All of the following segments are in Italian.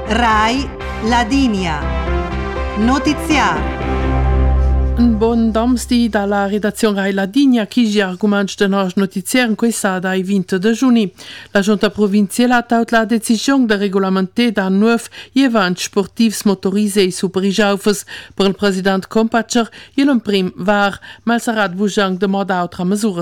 Rai Ladinia. Notiziar. Un buon domsti dalla redazione Rai Ladinia, chi ci argomenti del nostro notiziario in questa dai 20 di giugno. La Giunta provinciale ha avuto la decisione di regolamentare da nuovo gli eventi sportivi motorizzati su Brigiaufes per il presidente Compacer e il primo var, ma sarà bujang de mod altre misure.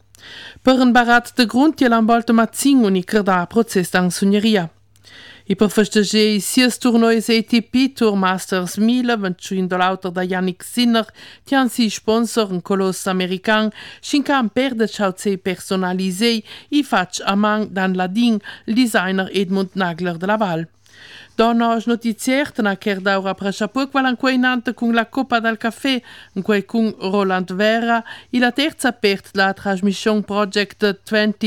Per un barat de grund e l'ambolte mazzin unico da processo d'angegneria. E per festeggiare i 6 tornei ATP Tour Masters 1000, 21 dall'autor da Yannick Sinner, che hanno sponsor un colosso americano, scincam perde ciauze personalizzei e faccia a man dan ladin il designer Edmund Nagler de Laval. Dans nos notizier, tena ker daura prascia poc valanque inante con la Coppa del Caffè, in con Roland Vera, e la terza pert la trasmission Project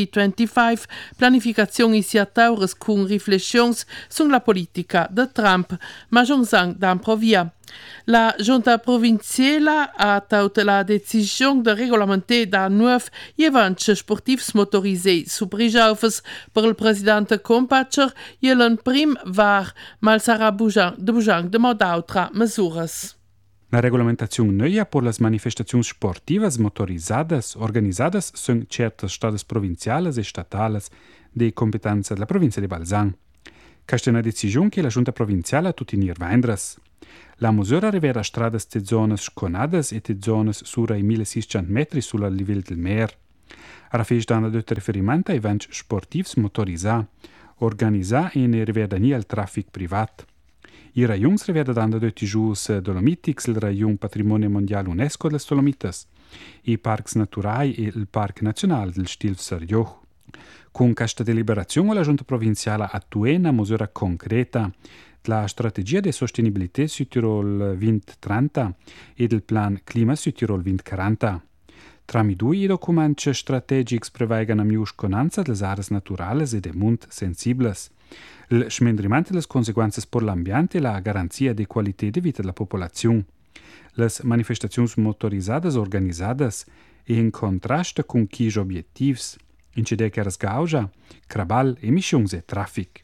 2025, planificazione isia taures con riflessions sulla politica de Trump, ma gionsang dan provia. La Giunta provinciale ha avuto la decisione di regolamentare da nuovo gli eventi sportivi motorizzati su Brigiaufes per il presidente Compacer e il primo var, ma sarà bujang de mod altre misure. La regolamentazione nuova per le manifestazioni sportive motorizzate organizzate sono certe strade provinciali e statali di competenza della provincia di Balzan. Questa è una decisione che la Giunta provinciale ha tutti i vendres. La misura rivela strade e zone sconate e zone sopra i 1600 metri sul livello del mare. Raffish danno detto riferimento a eventi sportivi motorizzati, organizzati e ne rivela il traffico privato. I raioni rivela danno detto gius Dolomitics, il raion Patrimonio Mondiale UNESCO delle Dolomites, i parchi naturali e il Parco Nazionale del Stilf Sarjoch. Con questa deliberazione la Giunta provinciale attua una misura concreta la strategia di sostenibilità su Tirol 2030 e del plan clima su Tirol 2040. Tramite due documenti strategici prevedono una migliore conoscenza delle aree naturali e dei monti sensibili, il smendrimento delle conseguenze per l'ambiente e la garanzia di qualità di vita della popolazione. Le manifestazioni motorizzate organizzate e in contrasto con quegli obiettivi, incide che sgaugia, crabal, emissioni e traffico.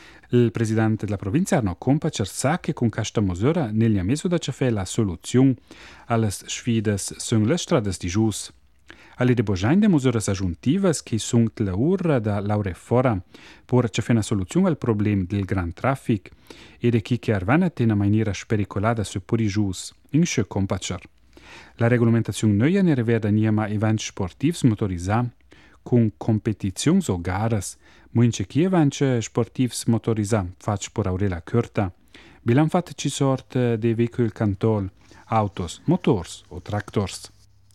Il presidente della provincia Arno Compacer sa che con questa misura negli ha messo da c'è la soluzione alle sfide sulle strade di gius. Alle deboggiande misure aggiuntive che sono la ora da laure fora per c'è una soluzione al problema del gran traffico e di chi che arvana in maniera spericolata su puri gius, in sce Compacer. La regolamentazione nuova ne riveda niema eventi sportivi motorizzati con competizioni o gare, munce chi eventi sportivi motorizzati faccio per Aurela Curta, bilan fatto ci sorte dei veicoli cantol, autos, motors o tractors.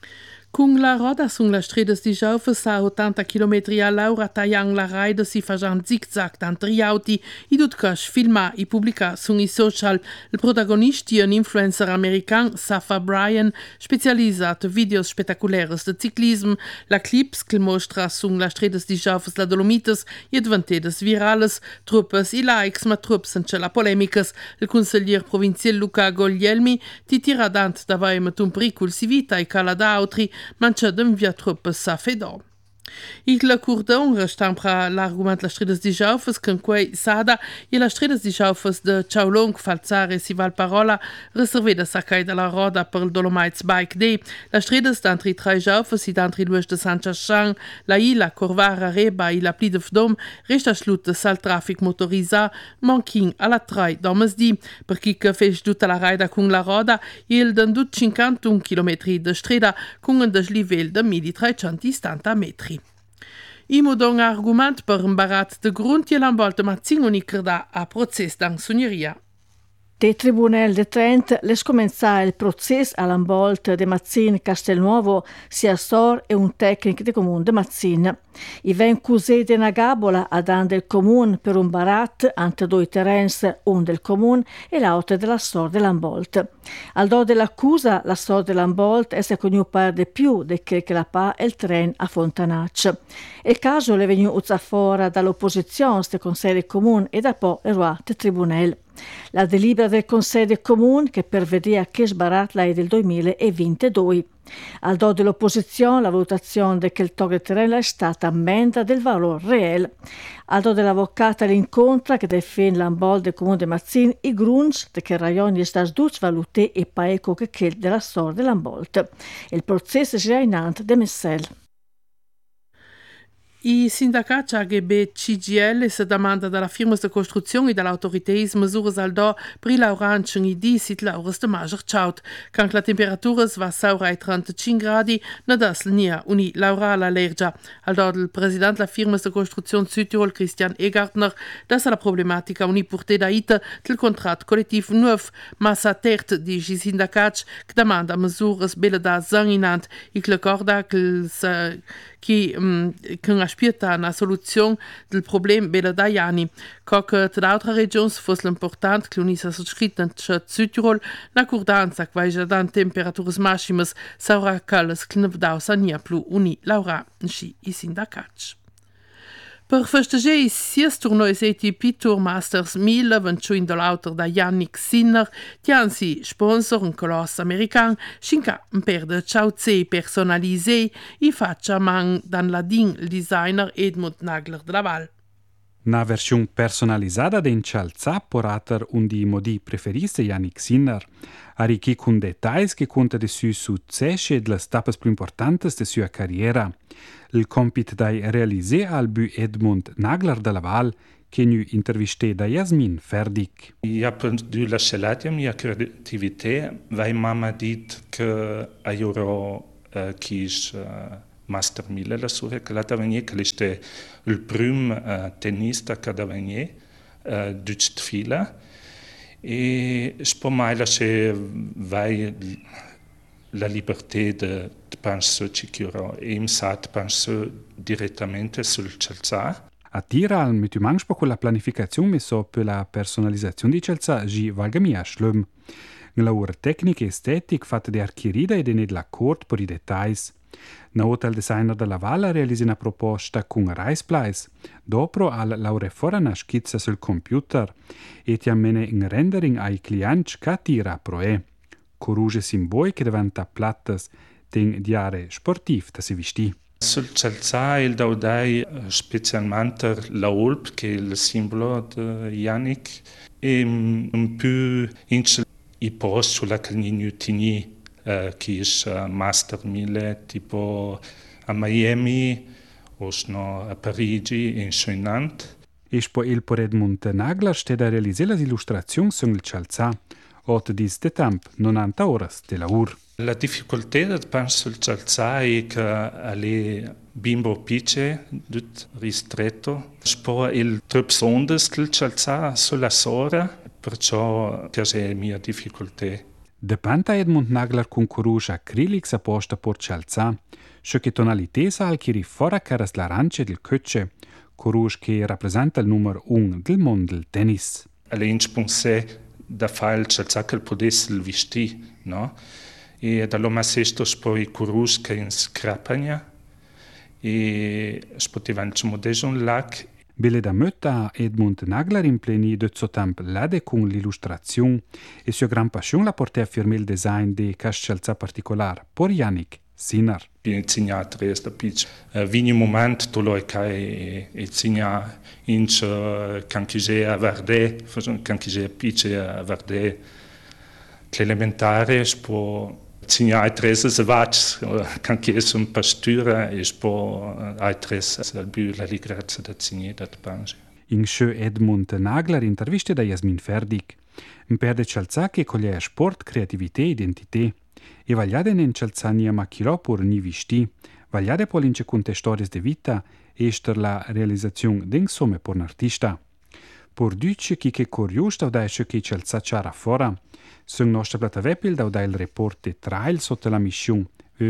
Con la roda sulla strada di Giaufes a 80 km all'ora tagliano la raida si facciano zigzag tanto gli auti e tutto filma e pubblica sui social. Il protagonista è un influencer americano, Safa Bryan, specializzato in video spettacolari di ciclismo. La clips che mostra sulla strada di Giaufes la Dolomites è diventata virale, troppe e likes, ma troppe sono la polemica. Il consigliere provinciale Luca Goglielmi ti tira dante davai met un pericolo si vita e cala da altri, ma c'è d'un via troppo sa fedò. Il cordon restampra l'argument la strada di Giaufes con quei sada e la strada di Giaufes de Ciaulong Falzare si Valparola riservata saccai della roda per il Dolomites Bike Day. La strada d'antri tra Giaufes e d'antri luce de San Chachang, la Ila, Corvara, Reba e la Pli de Fdom resta sluta sal traffic motorizzato manching alla trai domesdi per chi che fece tutta la raida con la roda e il dan 51 km de strada con un deslivello de 1370 metri. Imo don argument per un barat de grund e l'ambolte mazzin unico da a processo d'angegneria. Il Tribunale de Trent les comença il processo all'ambolte de Mazzin Castelnuovo sia sor e un tecnico de comune de Mazzin. I ven cusé de una gabola a dan del comune per un barat ante due terrens, un del comune e l'altro della sor dell'ambolte. Al do dell'accusa, la sor dell'ambolte è connu perde più de che la pa e il tren a Fontanaccia. Il caso le venu uzza fora dall'opposizione del Consiglio comune e da po' il roi del Tribunale. La delibera del Consiglio Comune che prevedeva che sbaratla è del 2022. Al do dell'opposizione la valutazione di che il tocco terreno è stata ammenda del valore reale. Al do dell'avvocata l'incontra che defende l'ambol del comune di Mazzin i grunts di che il rayon è stato duc valuté e paeco che quel della storia dell'ambolt. Il processo è in ante de Messel. I sindacati AGB CGL se domanda dalla firma de costruzione e dall'autorità misure al do per l'auranchen i di sit laures de mager chaut. Quand la temperatura va saura ai 35 gradi, na das nia uni laura la lergia. Al do del presidente la firma de costruzione Südtirol Christian Egartner, das la problematica uni portée da ita del contrat collettiv nuov, ma sa tert di i sindacati che domanda misures belle da zanginant e che l'accorda che aspetta una soluzione del problema bella da anni. Che da altre regioni fosse l'importante che l'Unisa sottoscritta in Südtirol l'accordanza che va già da temperature massime sarà calles che non dausa nia più uni laura i sindacati. Per festejar i sies tornois ATP Tour Masters 1000 vençuin dall'autor da Yannick Sinner, tiansi sponsor un colosso american, scinca un per de chauze personalisé i faccia man dan ladin il designer Edmund Nagler de Laval. Una versione personalizzata den cialza porater un di modi preferiste Yannick Sinner, arricchi con dettagli che conta de sui successi e delle tappe più importanti de sua carriera. Il compito dai realisé al bu Edmund Nagler de Laval, che nu intervisté da Jasmin Ferdik. Ja, du la scelata mia creatività, vai mamma dit che aiuro kis Master 1000 la sua che la davanie che l'este il prim tennista che davanie duct fila e spomaila se vai la libertà de penso sicuro e im sat penso direttamente sul calza. Attira al mitumangsch per quella pianificazione messo per la personalizzazione di calza gi valgamia schlum. Nella ora tecnica e estetica fatta di archirida e di l'accordo per i dettagli. Na hotel designer de Laval realizza una proposta con Reispreis. Dopo al laure fora una schizza sul computer e ti ammene in rendering ai clienti che tira proe. Coruge simboi che diventa plattas den diare sportiv da si vesti. Sul calza il daudai specialmente la olp che è il simbolo di Yannick e un più in i post sulla calninu tini che è Master 1000 tipo a Miami o a Parigi in Suinant. E poi il por Edmund Nagler steht a realizzare l'illustrazione sul calza. Ot dis de temp 90 horas de laur. La difficoltà del penso sul calza è che alle bimbo pice tut ristretto. Spo il trup sondes del calza sulla sora, perciò questa è la mia difficoltà. De panta Edmund Nagler con coruja acrilic apposta por calza, scio che tonalità sal che rifora caras l'arance del coche, coruja che rappresenta il numero 1 del mondo del tennis. Alle pensé da fare il calza che potesse il vestì, no? E dall'oma sesto poi coruja che in scrapagna e poteva modesso un lac. Bele da mötta Edmund Nagler in pleni de so temp lade con l'illustrazione e sua gran passione la porta a firmare il design di cascalza particolare por Yannick Sinner. Insegnato resta pitch. Vini moment to lo kai insegna inch cankige a verde, cankige pitch a verde. L'elementare spo insegna tres se vach canche un pastura e spo tres al bu la ligrazia da insegna dat pange. In schö Edmund Nagler interviste da Jasmin Ferdik. In perde calza che coglie sport, creatività e identità. E vagliade in calza nia macchilò pur ni visti. Vagliade pol ince conte stories de vita ester la realizzazione d'in somme por un artista. Por duce chi che curios da udai che calza ciara fora. Sul nostra plata web il da il report de trail sotto la mission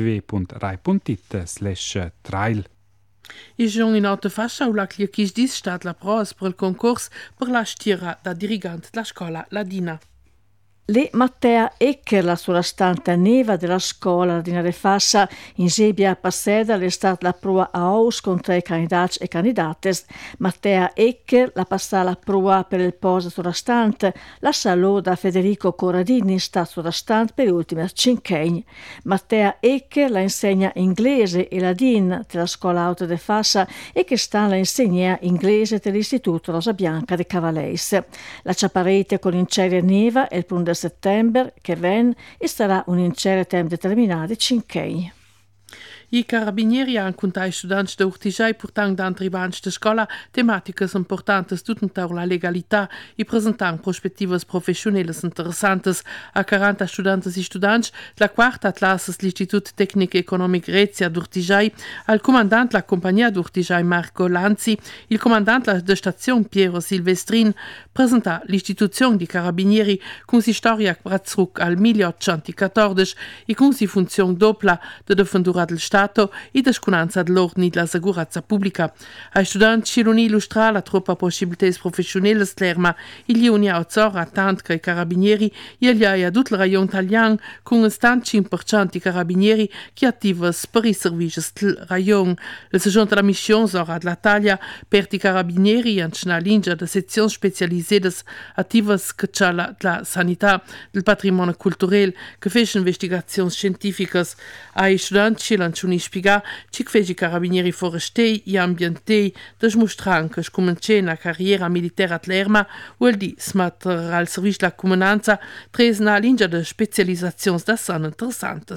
www.rai.it/trail. I giorni in alta fascia la cliachis dis stat la pros per il concorso per la stira da dirigente della scuola ladina. Le Mattea Ecker, la sovrastante neva della scuola di Narefassa, in Sebia passata è stata la prova a Aus contro i candidati e candidates. Mattea Ecker la passata la prova per il posto sovrastante, la salò da Federico Corradini, sta sovrastante per gli ultimi 5 anni. Mattea Ecker la insegna inglese e ladin della scuola auto de Fassa e che sta la insegna inglese dell'Istituto Rosa Bianca de Cavaleis. La ciaparete con l'inceria neva è il 1 settembre che ven e sarà un incerto tempo determinato 5 anni. I carabinieri hanno contato i studenti da Urtigiai portando da rivanci de scuola tematiche importanti tutto la legalità e presentando prospettive professionali interessanti a 40 studenti e studenti della quarta classe dell'Istituto Tecnico Economico Rezia d'Urtigiai, al comandante della compagnia d'Urtigiai Marco Lanzi, il comandante della stazione Piero Silvestrin, presenta l'istituzione di carabinieri con si storia brazzruc al 1814 e con si funzione doppia di difendura del Stato e da scunanza dell'ordine della sicurezza pubblica. Ai studenti ci non illustra la troppa possibilità professionali dell'erma e gli uni a Ozzora tanto che i carabinieri e gli a tutto il rayon italiano con un 5% di carabinieri che attivi per i servizi del rayon. Il secondo della missione sarà dell'Italia per i carabinieri e una linea di sezioni specializzate attive che c'è la sanità, del patrimonio culturale, che fa investigazioni scientifiche. Ai studenti ci lanciano spiegare che i carabinieri forestieri e ambientali dimostrano che cominciare una carriera militare all'erma vuol dire smettere al servizio della comunanza tra una linea di specializzazioni che sono interessanti.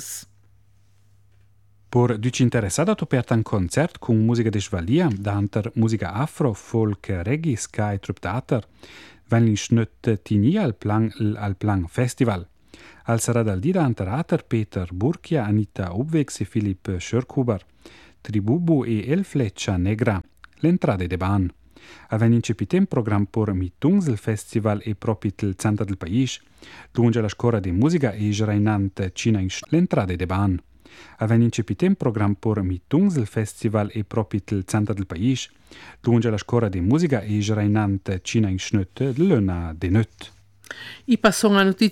Per chi interessati a aperto un concerto con musica di Schvalia, danter musica afro, folk, reggae, sky, truptater, vengono schnutte tini al plan festival. Al sarà dal di danter Peter Burkia, Anita Obwegs e Philipp Schörkhuber, Tribubu e El Fleccia Negra, l'entrata de ban. Aveva incepito un programma per mittungs il festival e proprio il centro del paese, lunge la scuola di musica e gerainante Cina in l'entrata de ban. Aveva incepito un programma per mittungs il festival e proprio il centro del paese, lunge la scuola di musica e gerainante Cina in l'una de nöt. I passano a notizie